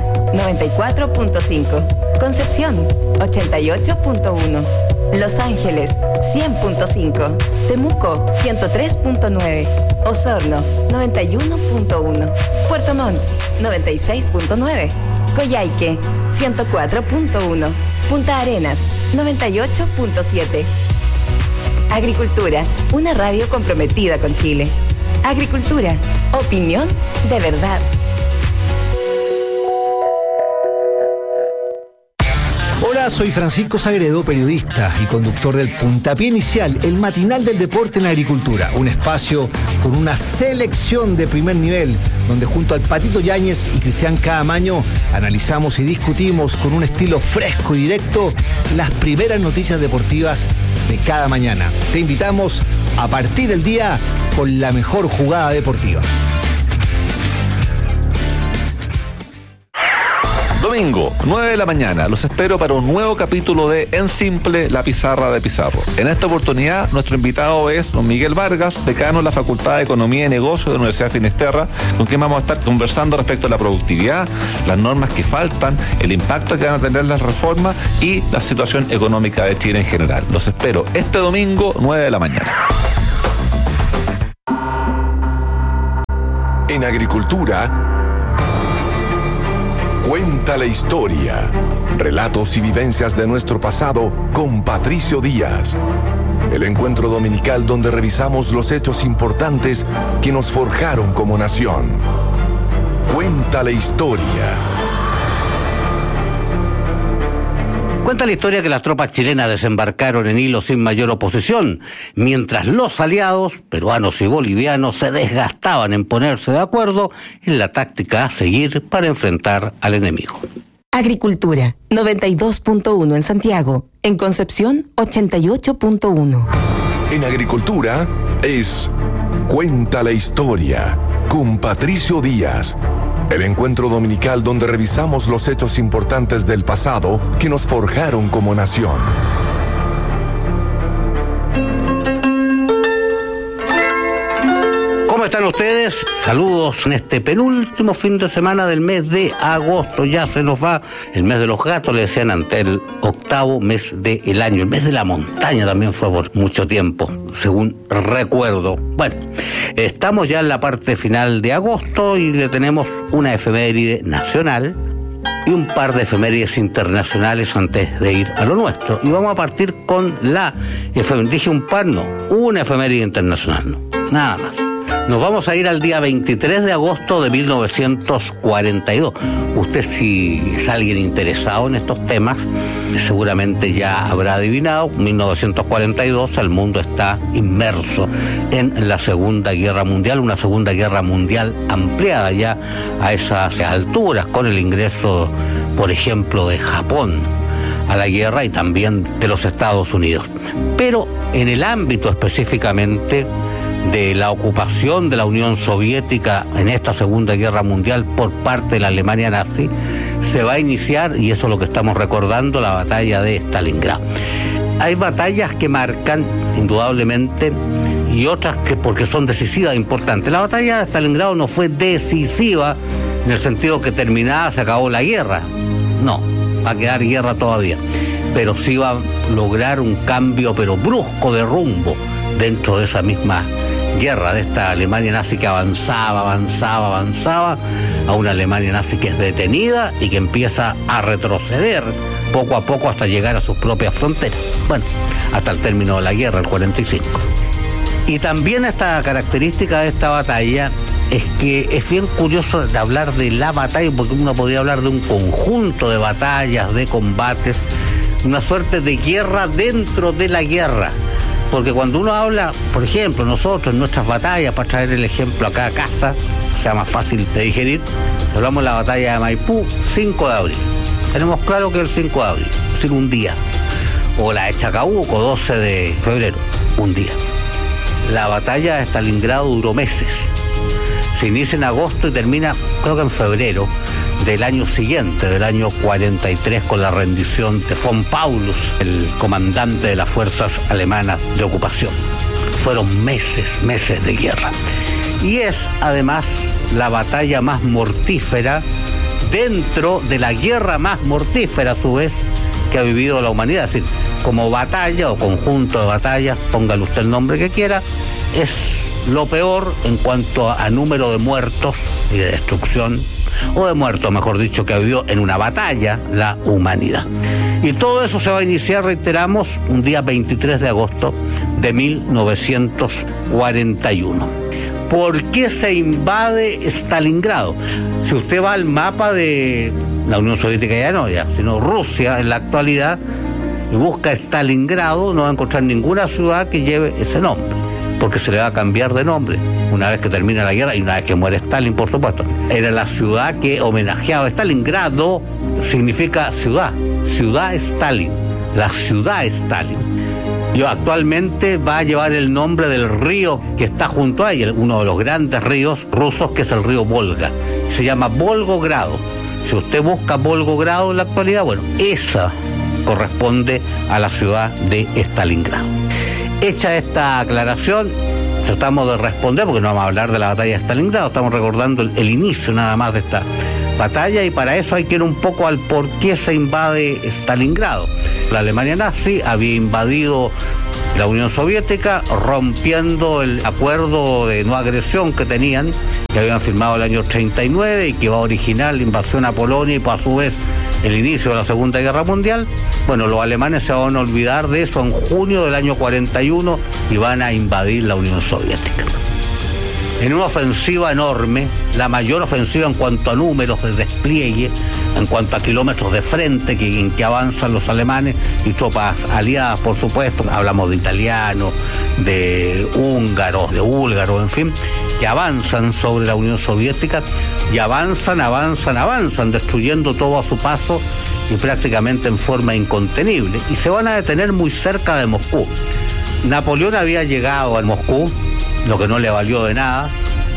C: 94.5. Concepción, 88.1. Los Ángeles, 100.5. Temuco, 103.9. Osorno, 91.1. Puerto Montt, 96.9. Coyhaique, 104.1. Punta Arenas, 98.7. Agricultura, una radio comprometida con Chile. Agricultura, opinión de verdad.
K: Hola, soy Francisco Sagredo, periodista y conductor del Puntapié Inicial, el matinal del deporte en la agricultura. Un espacio con una selección de primer nivel, donde junto al Patito Yáñez y Cristian Caamaño analizamos y discutimos con un estilo fresco y directo las primeras noticias deportivas de cada mañana. Te invitamos a partir el día con la mejor jugada deportiva.
L: Domingo, 9 de la mañana, los espero para un nuevo capítulo de En Simple, la pizarra de Pizarro. En esta oportunidad, nuestro invitado es don Miguel Vargas, decano de la Facultad de Economía y Negocios de la Universidad de Finisterra, con quien vamos a estar conversando respecto a la productividad, las normas que faltan, el impacto que van a tener las reformas y la situación económica de Chile en general. Los espero este domingo, 9 de la mañana.
D: En agricultura, cuenta la historia. Relatos y vivencias de nuestro pasado con Patricio Díaz. El encuentro dominical donde revisamos los hechos importantes que nos forjaron como nación. Cuenta la historia.
M: Cuenta la historia que las tropas chilenas desembarcaron en Hilo sin mayor oposición, mientras los aliados, peruanos y bolivianos, se desgastaban en ponerse de acuerdo en la táctica a seguir para enfrentar al enemigo.
C: Agricultura, 92.1 en Santiago. En Concepción, 88.1.
D: En agricultura es Cuenta la historia con Patricio Díaz. El encuentro dominical donde revisamos los hechos importantes del pasado que nos forjaron como nación.
M: ¿Cómo están ustedes? Saludos en este penúltimo fin de semana del mes de agosto. Ya se nos va el mes de los gatos, le decían antes, el octavo mes del año. El mes de la montaña también fue por mucho tiempo, según recuerdo. Bueno, estamos ya en la parte final de agosto y le tenemos una efeméride nacional y un par de efemérides internacionales antes de ir a lo nuestro. Y vamos a partir con la efeméride. Dije un par, no, una efeméride internacional, no, nada más. Nos vamos a ir al día 23 de agosto de 1942. Usted, si es alguien interesado en estos temas, seguramente ya habrá adivinado. 1942, el mundo está inmerso en la Segunda Guerra Mundial, una Segunda Guerra Mundial ampliada ya a esas alturas, con el ingreso, por ejemplo, de Japón a la guerra y también de los Estados Unidos. Pero en el ámbito específicamente de la ocupación de la Unión Soviética en esta Segunda Guerra Mundial por parte de la Alemania nazi, se va a iniciar, y eso es lo que estamos recordando, la batalla de Stalingrado. Hay batallas que marcan, indudablemente, y otras que porque son decisivas e importantes. La batalla de Stalingrado no fue decisiva en el sentido que terminada, se acabó la guerra. No, va a quedar guerra todavía. Pero sí va a lograr un cambio, pero brusco, de rumbo dentro de esa misma guerra, de esta Alemania nazi que avanzaba a una Alemania nazi que es detenida y que empieza a retroceder poco a poco hasta llegar a sus propias fronteras. Bueno, hasta el término de la guerra, el 45. Y también esta característica de esta batalla es que es bien curioso de hablar de la batalla, porque uno podría hablar de un conjunto de batallas, de combates, una suerte de guerra dentro de la guerra. Porque cuando uno habla, por ejemplo, nosotros en nuestras batallas, para traer el ejemplo acá a casa, sea más fácil de digerir, hablamos de la batalla de Maipú, 5 de abril. Tenemos claro que es el 5 de abril, es decir, un día. O la de Chacabuco, 12 de febrero, un día. La batalla de Stalingrado duró meses. Se inicia en agosto y termina, creo que en febrero del año siguiente, del año 43, con la rendición de von Paulus, el comandante de las fuerzas alemanas de ocupación. Fueron meses de guerra. Y es, además, la batalla más mortífera dentro de la guerra más mortífera, a su vez, que ha vivido la humanidad. Es decir, como batalla o conjunto de batallas, póngale usted el nombre que quiera, es lo peor en cuanto a número de muertos y de destrucción, o de muertos, mejor dicho, que ha vivido en una batalla la humanidad. Y todo eso se va a iniciar, reiteramos, un día 23 de agosto de 1941. ¿Por qué se invade Stalingrado? Si usted va al mapa de la Unión Soviética, ya no, sino Rusia en la actualidad, y busca Stalingrado, no va a encontrar ninguna ciudad que lleve ese nombre, porque se le va a cambiar de nombre una vez que termina la guerra y una vez que muere Stalin, por supuesto. Era la ciudad que homenajeaba a Stalingrado, significa ciudad Stalin, la ciudad Stalin. Y actualmente va a llevar el nombre del río que está junto a ella, uno de los grandes ríos rusos, que es el río Volga. Se llama Volgogrado. Si usted busca Volgogrado en la actualidad, bueno, esa corresponde a la ciudad de Stalingrado. Hecha esta aclaración, tratamos de responder, porque no vamos a hablar de la batalla de Stalingrado, estamos recordando el inicio nada más de esta batalla, y para eso hay que ir un poco al por qué se invade Stalingrado. La Alemania nazi había invadido la Unión Soviética, rompiendo el acuerdo de no agresión que tenían, que habían firmado el año 39 y que va a originar la invasión a Polonia y a su vez el inicio de la Segunda Guerra Mundial. Bueno, los alemanes se van a olvidar de eso en junio del año 41 y van a invadir la Unión Soviética. En una ofensiva enorme, la mayor ofensiva en cuanto a números de despliegue, en cuanto a kilómetros de frente en que avanzan los alemanes y tropas aliadas, por supuesto, hablamos de italianos, de húngaros, de búlgaros, en fin, que avanzan sobre la Unión Soviética y avanzan, destruyendo todo a su paso y prácticamente en forma incontenible, y se van a detener muy cerca de Moscú. Napoleón había llegado a Moscú, lo que no le valió de nada,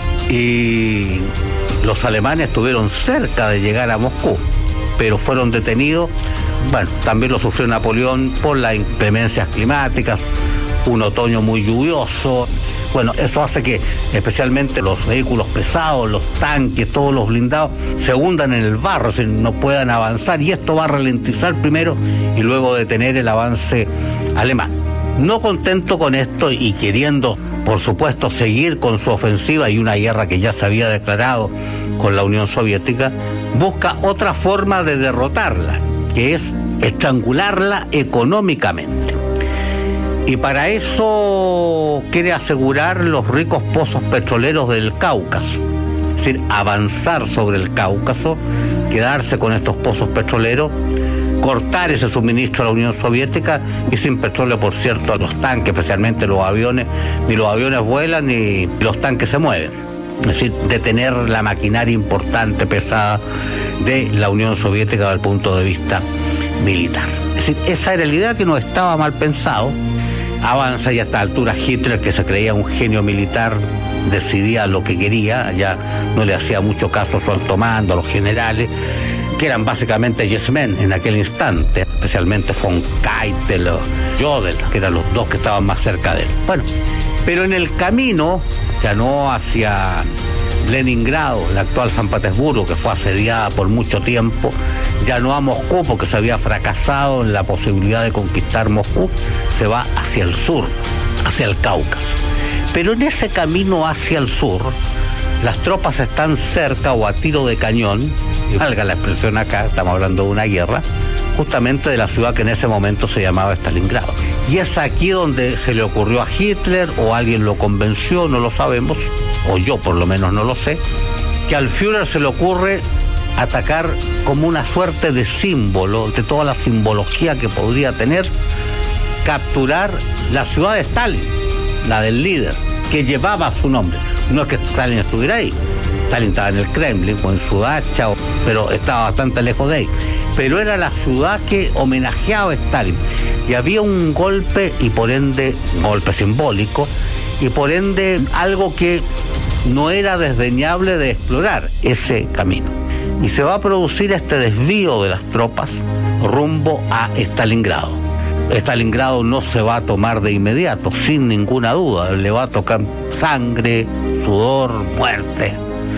M: y los alemanes estuvieron cerca de llegar a Moscú, pero fueron detenidos. Bueno, también lo sufrió Napoleón por las inclemencias climáticas, un otoño muy lluvioso. Bueno, eso hace que especialmente los vehículos pesados, los tanques, todos los blindados, se hundan en el barro, no puedan avanzar, y esto va a ralentizar primero y luego detener el avance alemán. No contento con esto y queriendo, por supuesto, seguir con su ofensiva y una guerra que ya se había declarado con la Unión Soviética, busca otra forma de derrotarla, que es estrangularla económicamente. Y para eso quiere asegurar los ricos pozos petroleros del Cáucaso, es decir, avanzar sobre el Cáucaso, quedarse con estos pozos petroleros, cortar ese suministro a la Unión Soviética, y sin petróleo, por cierto, los tanques, especialmente los aviones, ni los aviones vuelan ni los tanques se mueven. Es decir, detener la maquinaria importante, pesada de la Unión Soviética desde el punto de vista militar. Es decir, esa era la idea, que no estaba mal pensado. Avanza, y a esta altura Hitler, que se creía un genio militar, decidía lo que quería, ya no le hacía mucho caso a su alto mando, a los generales, que eran básicamente yes men en aquel instante, especialmente von Keitel, Jodl, que eran los dos que estaban más cerca de él. Bueno, pero en el camino, ya no hacia Leningrado, la actual San Petersburgo, que fue asediada por mucho tiempo, ya no a Moscú, porque se había fracasado en la posibilidad de conquistar Moscú, se va hacia el sur, hacia el Cáucaso. Pero en ese camino hacia el sur, las tropas están cerca o a tiro de cañón, y valga la expresión acá, estamos hablando de una guerra, justamente de la ciudad que en ese momento se llamaba Stalingrado. Y es aquí donde se le ocurrió a Hitler, o alguien lo convenció, no lo sabemos, o yo por lo menos no lo sé, que al Führer se le ocurre atacar como una suerte de símbolo, de toda la simbología que podría tener, capturar la ciudad de Stalin, la del líder, que llevaba su nombre. No es que Stalin estuviera ahí, Stalin estaba en el Kremlin o en su dacha, pero estaba bastante lejos de ahí. Pero era la ciudad que homenajeaba a Stalin. Y había un golpe, y por ende, un golpe simbólico, y por ende algo que no era desdeñable de explorar, ese camino. Y se va a producir este desvío de las tropas rumbo a Stalingrado. Stalingrado no se va a tomar de inmediato, sin ninguna duda. Le va a tocar sangre, sudor, muerte.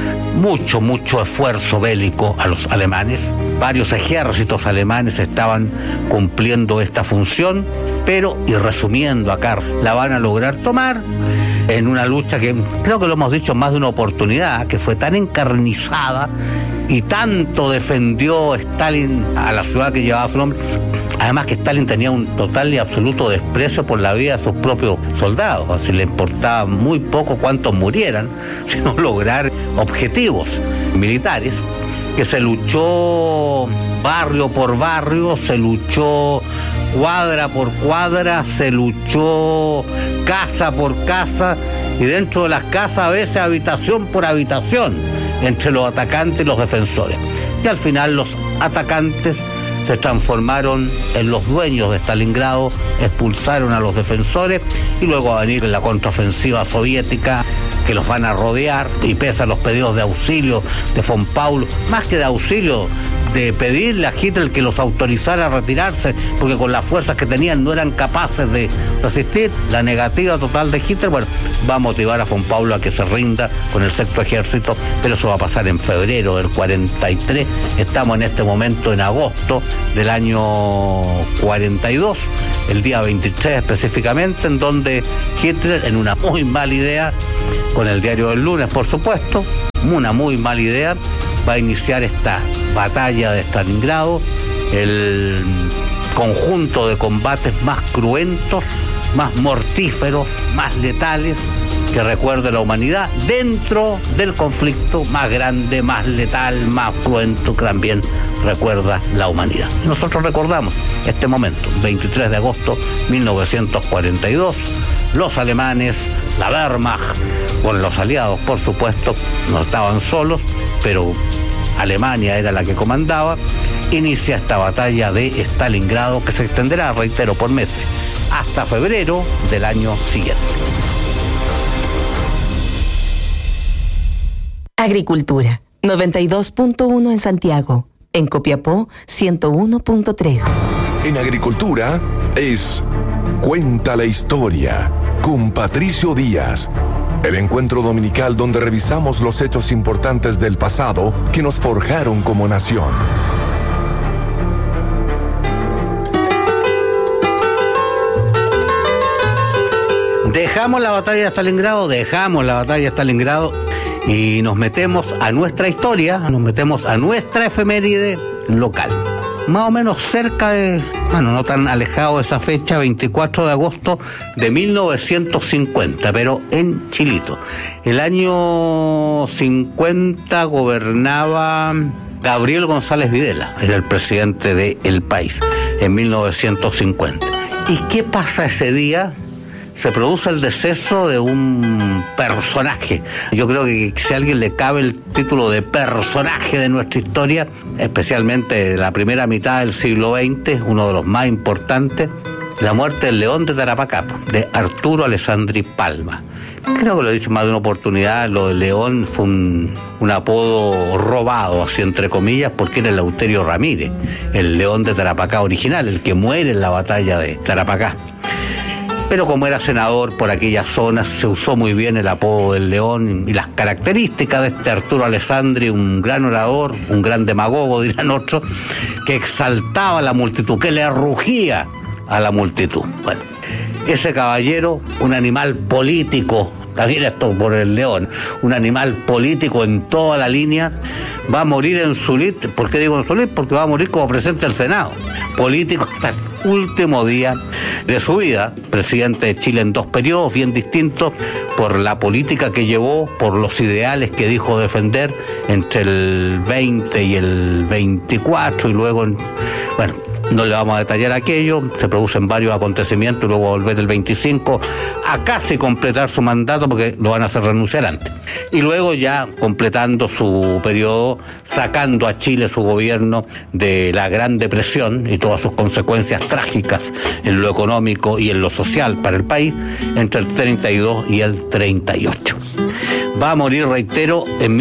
M: Mucho esfuerzo bélico a los alemanes. Varios ejércitos alemanes estaban cumpliendo esta función, pero, y resumiendo acá, la van a lograr tomar en una lucha que creo que lo hemos dicho en más de una oportunidad, que fue tan encarnizada y tanto defendió Stalin a la ciudad que llevaba su nombre. Además que Stalin tenía un total y absoluto desprecio por la vida de sus propios soldados, así le importaba muy poco cuántos murieran, sino lograr objetivos militares, que se luchó barrio por barrio, se luchó cuadra por cuadra, se luchó casa por casa, y dentro de las casas a veces habitación por habitación, entre los atacantes y los defensores. Y al final los atacantes se transformaron en los dueños de Stalingrado, expulsaron a los defensores, y luego va a venir la contraofensiva soviética que los van a rodear, y pese a los pedidos de auxilio de von Paul, más que de auxilio, de pedirle a Hitler que los autorizara a retirarse, porque con las fuerzas que tenían no eran capaces de resistir, la negativa total de Hitler, bueno, va a motivar a von Paul a que se rinda con el sexto ejército, pero eso va a pasar en febrero del 43, estamos en este momento en agosto del año 42, el día 23 específicamente, en donde Hitler, en una muy mala idea, con el diario del lunes por supuesto, una muy mala idea, va a iniciar esta batalla de Stalingrado, el conjunto de combates más cruentos, más mortíferos, más letales que recuerde la humanidad, dentro del conflicto más grande, más letal, más cruento que también recuerda la humanidad. Y nosotros recordamos este momento, 23 de agosto 1942, los alemanes, la Wehrmacht, con los aliados por supuesto, no estaban solos, pero Alemania era la que comandaba, inicia esta batalla de Stalingrado que se extenderá, reitero, por meses, hasta febrero del año siguiente.
C: Agricultura, 92.1 en Santiago, en Copiapó, 101.3.
D: En Agricultura es Cuenta la Historia, con Patricio Díaz. El encuentro dominical donde revisamos los hechos importantes del pasado que nos forjaron como nación.
M: Dejamos la batalla de Stalingrado y nos metemos a nuestra historia, nos metemos a nuestra efeméride local. Más o menos cerca de, no tan alejado de esa fecha, 24 de agosto de 1950, pero en Chilito. El año 50 gobernaba Gabriel González Videla, era el presidente del país, en 1950. ¿Y qué pasa ese día? Se produce el deceso de un personaje. Yo creo que si a alguien le cabe el título de personaje de nuestra historia, especialmente de la primera mitad del siglo XX, uno de los más importantes, la muerte del León de Tarapacá, de Arturo Alessandri Palma. Creo que lo he dicho más de una oportunidad, lo de León fue un apodo robado, así entre comillas, porque era Eleuterio Ramírez, el León de Tarapacá original, el que muere en la batalla de Tarapacá. Pero como era senador por aquellas zonas, se usó muy bien el apodo del León y las características de este Arturo Alessandri, un gran orador, un gran demagogo, dirán otros, que exaltaba a la multitud, que le rugía a la multitud. Bueno, ese caballero, un animal político, también esto por el León, un animal político en toda la línea, va a morir en Sulit. ¿Por qué digo en Sulit? Porque va a morir como presidente del Senado, político hasta el último día de su vida, presidente de Chile en dos periodos bien distintos, por la política que llevó, por los ideales que dijo defender entre el 20 y el 24, y luego, bueno, no le vamos a detallar aquello, se producen varios acontecimientos y luego volver el 25 a casi completar su mandato porque lo van a hacer renunciar antes. Y luego ya completando su periodo, sacando a Chile, su gobierno, de la Gran Depresión y todas sus consecuencias trágicas en lo económico y en lo social para el país, entre el 32 y el 38. Va a morir, reitero, en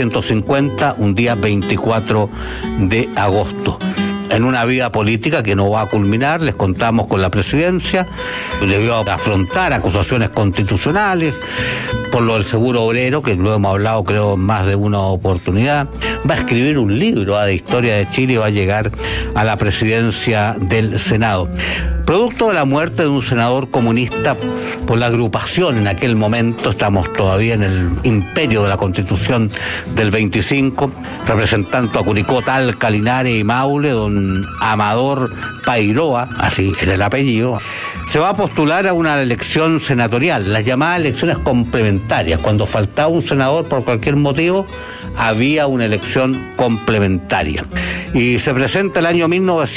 M: 1950, un día 24 de agosto. En una vida política que no va a culminar, les contamos, con la presidencia, debió afrontar acusaciones constitucionales por lo del seguro obrero, que lo hemos hablado creo más de una oportunidad. Va a escribir un libro de historia de Chile y va a llegar a la presidencia del Senado. Producto de la muerte de un senador comunista por la agrupación en aquel momento, estamos todavía en el imperio de la Constitución del 25, representando a Curicó, Talca, Linares y Maule, don Amador Pairoa, así era el apellido, se va a postular a una elección senatorial, las llamadas elecciones complementarias. Cuando faltaba un senador por cualquier motivo, había una elección complementaria. Y se presenta el año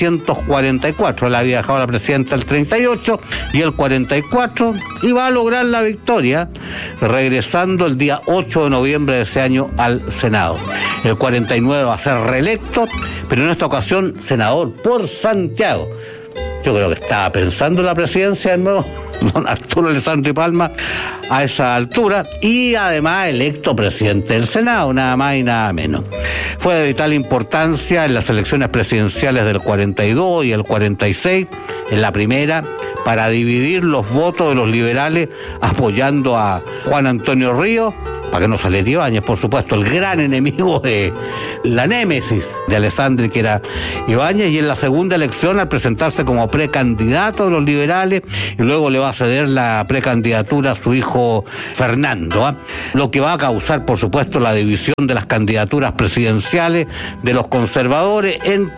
M: 1944, él había dejado a la presidenta el 38 y el 44, y va a lograr la victoria, regresando el día 8 de noviembre de ese año al Senado. El 49 va a ser reelecto, pero en esta ocasión senador por Santiago. Yo creo que estaba pensando en la presidencia de nuevo don Arturo Alessandri Palma, a esa altura, y además electo presidente del Senado, nada más y nada menos. Fue de vital importancia en las elecciones presidenciales del 42 y el 46, en la primera, para dividir los votos de los liberales apoyando a Juan Antonio Ríos, para que no saliera Ibáñez, por supuesto, el gran enemigo de la némesis de Alessandri, que era Ibáñez, y en la segunda elección, al presentarse como precandidato de los liberales, y luego le va a ceder la precandidatura a su hijo Fernando, lo que va a causar, por supuesto, la división de las candidaturas presidenciales de los conservadores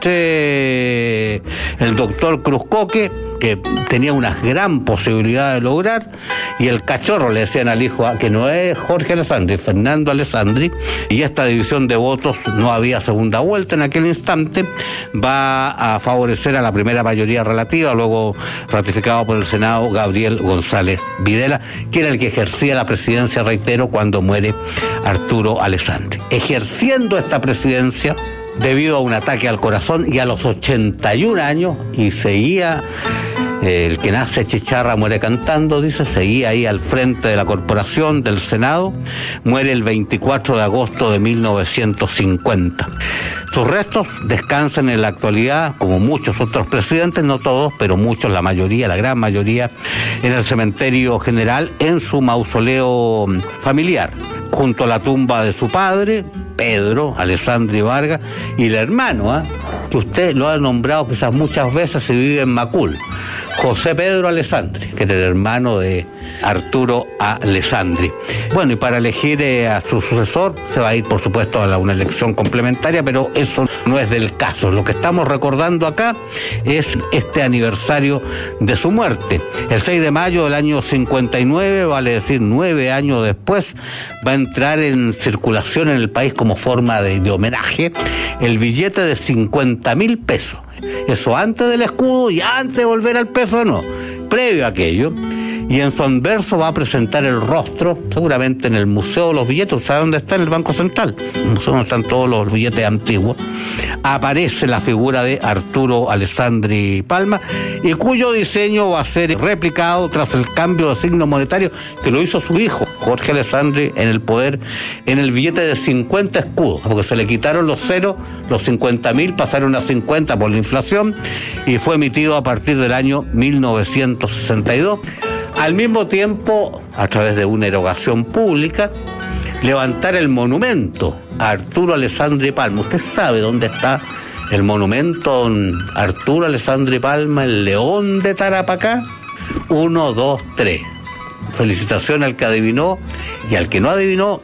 M: entre el doctor Cruzcoque, que tenía una gran posibilidad de lograr, y el cachorro, le decían al hijo, que no es Jorge Alessandri, Fernando Alessandri, y esta división de votos, no había segunda vuelta en aquel instante, va a favorecer a la primera mayoría relativa, luego ratificado por el Senado, Gabriel González Videla, que era el que ejercía la presidencia, reitero, cuando muere Arturo Alessandri. Ejerciendo esta presidencia, debido a un ataque al corazón, y a los 81 años, y seguía, el que nace chicharra muere cantando, dice, seguía ahí al frente de la corporación del Senado, muere el 24 de agosto de 1950. Sus restos descansan en la actualidad, como muchos otros presidentes, no todos, pero muchos, la mayoría, la gran mayoría, en el cementerio general, en su mausoleo familiar, junto a la tumba de su padre, Pedro Alessandri Vargas, y el hermano, que usted lo ha nombrado quizás muchas veces, y vive en Macul, José Pedro Alessandri, que era el hermano de Arturo Alessandri. Bueno, y para elegir a su sucesor se va a ir, por supuesto, a una elección complementaria, pero eso no es del caso. Lo que estamos recordando acá es este aniversario de su muerte. El 6 de mayo del año 59, vale decir 9 años después, va a entrar en circulación en el país como forma de homenaje el billete de 50.000 pesos. Eso antes del escudo y antes de volver al peso, no, previo a aquello. Y en su anverso va a presentar el rostro, seguramente en el Museo de los Billetes. ¿Sabe dónde está? En el Banco Central, el museo donde están todos los billetes antiguos. Aparece la figura de Arturo Alessandri Palma, y cuyo diseño va a ser replicado tras el cambio de signo monetario que lo hizo su hijo, Jorge Alessandri, en el poder, en el billete de 50 escudos, porque se le quitaron los ceros, los 50.000 pasaron a 50 por la inflación, y fue emitido a partir del año 1962. Al mismo tiempo, a través de una erogación pública, levantar el monumento a Arturo Alessandri Palma. ¿Usted sabe dónde está el monumento a Arturo Alessandri Palma, el León de Tarapacá? 1, 2, 3. Felicitaciones al que adivinó, y al que no adivinó,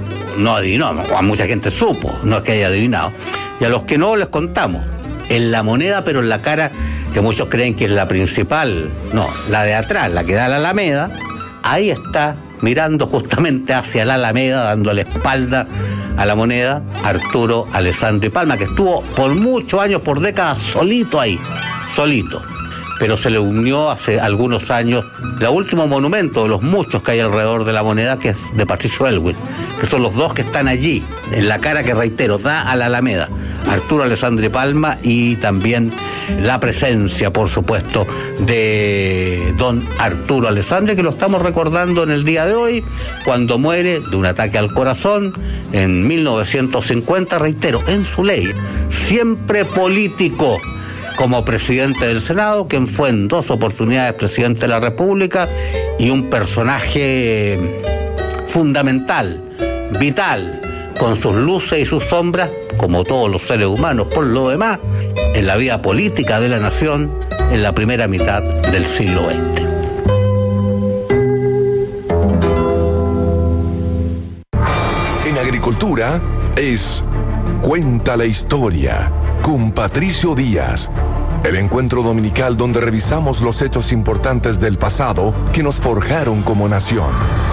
M: a mucha gente supo, no es que haya adivinado. Y a los que no, les contamos. En la moneda, pero en la cara, que muchos creen que es la principal, no, la de atrás, la que da a la Alameda, ahí está, mirando justamente hacia la Alameda, dando la espalda a la moneda, Arturo Alessandri Palma, que estuvo por muchos años, por décadas, solito ahí, solito. Pero se le unió hace algunos años el último monumento de los muchos que hay alrededor de la moneda, que es de Patricio Aylwin, que son los dos que están allí, en la cara que, reitero, da a la Alameda, Arturo Alessandri Palma, y también la presencia, por supuesto, de don Arturo Alessandri, que lo estamos recordando en el día de hoy, cuando muere de un ataque al corazón en 1950, reitero, en su ley, siempre político, como presidente del Senado, quien fue en 2 oportunidades presidente de la República, y un personaje fundamental, vital, con sus luces y sus sombras, como todos los seres humanos por lo demás, en la vida política de la nación en la primera mitad del siglo XX.
D: En agricultura es Cuenta la Historia, con Patricio Díaz. El encuentro dominical donde revisamos los hechos importantes del pasado que nos forjaron como nación.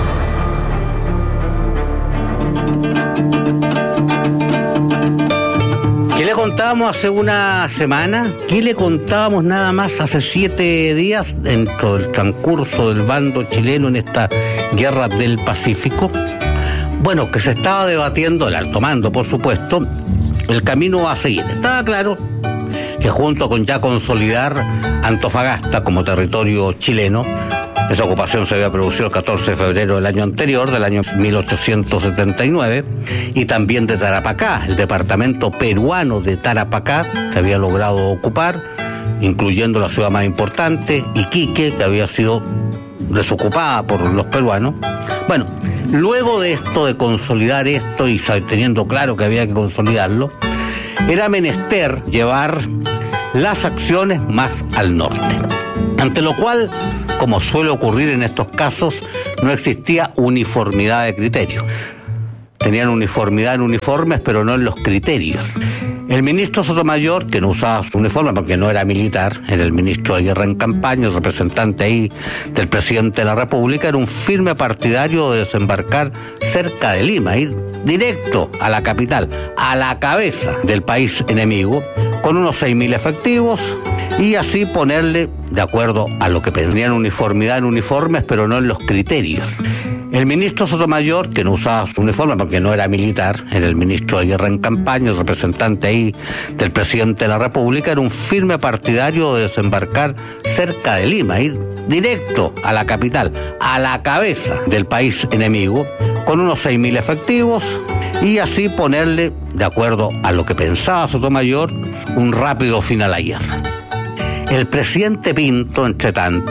M: ¿Qué le contábamos hace una semana? ¿Qué le contábamos nada más hace 7 días dentro del transcurso del bando chileno en esta guerra del Pacífico? Bueno, que se estaba debatiendo, el alto mando, por supuesto, el camino a seguir. Estaba claro que junto con ya consolidar Antofagasta como territorio chileno, Esa ocupación se había producido el 14 de febrero del año anterior, del año 1879, y también de Tarapacá, el departamento peruano de Tarapacá, que había logrado ocupar, incluyendo la ciudad más importante, Iquique, que había sido desocupada por los peruanos. Bueno, luego de esto, de consolidar esto y teniendo claro que había que consolidarlo, era menester llevar las acciones más al norte. Ante lo cual, como suele ocurrir en estos casos, no existía uniformidad de criterio. Tenían uniformidad en uniformes, pero no en los criterios. El ministro Sotomayor, que no usaba su uniforme porque no era militar, era el ministro de guerra en campaña, el representante ahí del presidente de la República, era un firme partidario de desembarcar cerca de Lima, ir directo a la capital, a la cabeza del país enemigo, con unos 6.000 efectivos, y así ponerle, de acuerdo a lo que tenían uniformidad en uniformes, pero no en los criterios. El ministro Sotomayor, que no usaba su uniforme porque no era militar, era el ministro de guerra en campaña, el representante ahí del presidente de la República, era un firme partidario de desembarcar cerca de Lima, ir directo a la capital, a la cabeza del país enemigo, con unos 6.000 efectivos, y así ponerle, de acuerdo a lo que pensaba Sotomayor, un rápido fin a la guerra. El presidente Pinto, entre tanto,